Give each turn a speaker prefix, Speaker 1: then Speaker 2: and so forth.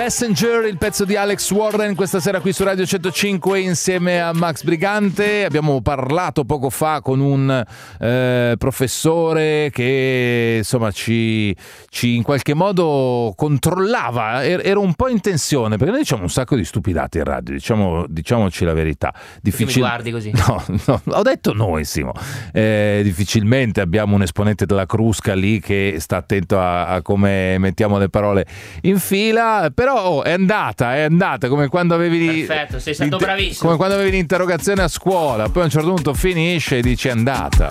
Speaker 1: Messenger, il pezzo di Alex Warren questa sera qui su Radio 105 insieme a Max Brigante. Abbiamo parlato poco fa con un professore che insomma ci in qualche modo controllava, era un po' in tensione perché noi diciamo un sacco di stupidate in radio, diciamoci la verità.
Speaker 2: Mi guardi così?
Speaker 1: No, ho detto noi, Simo. Difficilmente abbiamo un esponente della Crusca lì che sta attento a come mettiamo le parole in fila, però è andata come quando avevi
Speaker 2: perfetto, sei stato bravissimo,
Speaker 1: come quando avevi l'interrogazione a scuola, poi a un certo punto finisce e dici è andata.